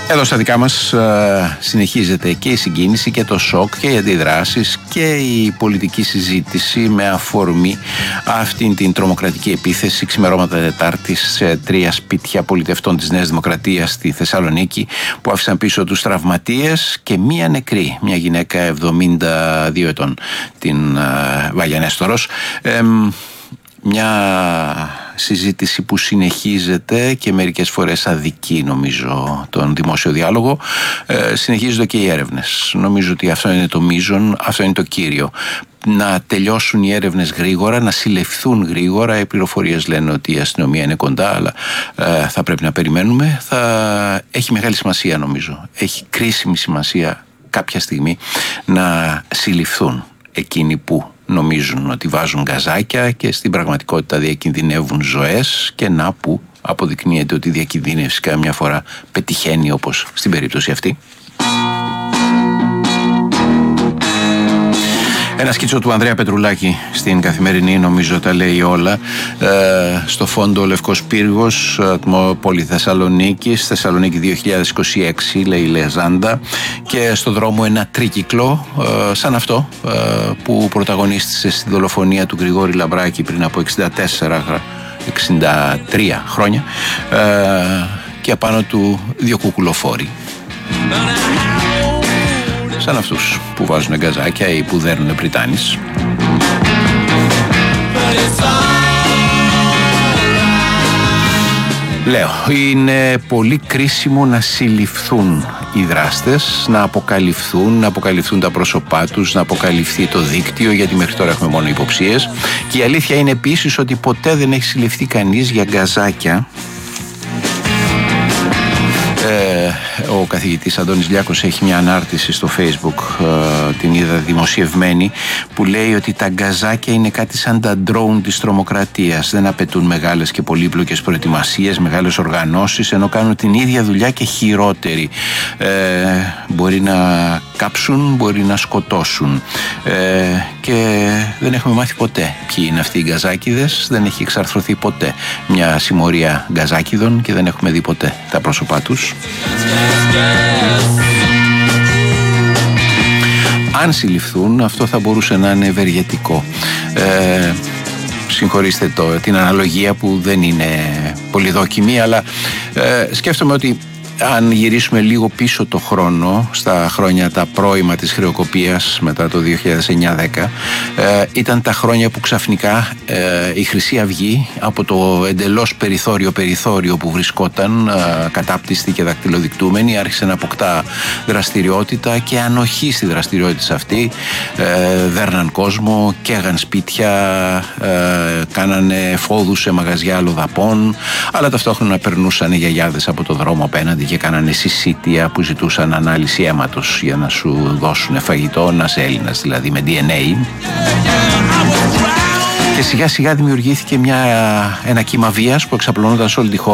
Εδώ στα δικά μας συνεχίζεται και η συγκίνηση και το σοκ και οι αντιδράσεις και η πολιτική συζήτηση με αφορμή αυτήν την τρομοκρατική επίθεση ξημερώματα Τετάρτης σε 3 σπίτια πολιτευτών της Νέας Δημοκρατίας στη Θεσσαλονίκη που άφησαν πίσω τους τραυματίες και μία νεκρή, μια γυναίκα 72 ετών, την Βαγιανέστορος. Μια συζήτηση που συνεχίζεται και μερικές φορές αδικεί, νομίζω, τον δημόσιο διάλογο. Συνεχίζονται και οι έρευνες. Νομίζω ότι αυτό είναι το μείζον, αυτό είναι το κύριο. Να τελειώσουν οι έρευνες γρήγορα, να συλληφθούν γρήγορα. Οι πληροφορίες λένε ότι η αστυνομία είναι κοντά, αλλά θα πρέπει να περιμένουμε. Έχει μεγάλη σημασία, νομίζω. Έχει κρίσιμη σημασία κάποια στιγμή να συλληφθούν εκείνοι που νομίζουν ότι βάζουν γκαζάκια και στην πραγματικότητα διακινδυνεύουν ζωές, και να που αποδεικνύεται ότι η διακινδύνευση καμιά φορά πετυχαίνει, όπως στην περίπτωση αυτή. Ένα σκίτσο του Ανδρέα Πετρουλάκη στην Καθημερινή νομίζω τα λέει όλα. Στο φόντο ο Λευκός Πύργος, πόλη Θεσσαλονίκης, Θεσσαλονίκη 2026 λέει η Λεζάντα, και στο δρόμο ένα τρίκυκλο σαν αυτό που πρωταγωνίστησε στη δολοφονία του Γρηγόρη Λαμπράκη πριν από 63 χρόνια, και απάνω του 2 κουκουλοφόροι. Σαν αυτούς που βάζουν γκαζάκια ή που δέρνουν πριτάνης. Λέω, είναι πολύ κρίσιμο να συλληφθούν οι δράστες, να αποκαλυφθούν τα πρόσωπά τους, να αποκαλυφθεί το δίκτυο, γιατί μέχρι τώρα έχουμε μόνο υποψίες. Και η αλήθεια είναι επίσης ότι ποτέ δεν έχει συλληφθεί κανείς για γκαζάκια. Ο καθηγητής Αντώνης Λιάκος έχει μια ανάρτηση στο Facebook, την είδα δημοσιευμένη, που λέει ότι τα γκαζάκια είναι κάτι σαν τα ντρόουν της τρομοκρατίας. Δεν απαιτούν μεγάλες και πολύπλοκες προετοιμασίες, μεγάλες οργανώσεις, ενώ κάνουν την ίδια δουλειά και χειρότερη. Μπορεί να κάψουν, μπορεί να σκοτώσουν, και δεν έχουμε μάθει ποτέ ποιοι είναι αυτοί οι γκαζάκιδες. Δεν έχει εξαρθρωθεί ποτέ μια συμμορία γκαζάκιδων και δεν έχουμε δει ποτέ τα πρόσωπά τους. Αν συλληφθούν, αυτό θα μπορούσε να είναι ευεργετικό. Συγχωρήστε την αναλογία που δεν είναι πολυδόκιμη, αλλά σκέφτομαι ότι αν γυρίσουμε λίγο πίσω το χρόνο, στα χρόνια τα πρώιμα της χρεοκοπίας μετά το 2009-10, ήταν τα χρόνια που ξαφνικά η Χρυσή Αυγή, από το εντελώς περιθώριο που βρισκόταν κατάπτυστη και δακτυλοδεικτούμενη, άρχισε να αποκτά δραστηριότητα και ανοχή στη δραστηριότητα αυτή. Δέρναν κόσμο, καίγαν σπίτια, κάνανε φόδους σε μαγαζιά αλλοδαπών, αλλά ταυτόχρονα περνούσαν οι γιαγιάδες από το δρόμο απέναντι και κάνανε συσίτια που ζητούσαν ανάλυση αίματος για να σου δώσουν φαγητό, να είσαι Έλληνας δηλαδή, με DNA. Και σιγά σιγά δημιουργήθηκε ένα κύμα βίας που εξαπλωνόταν σε όλη τη χώρα.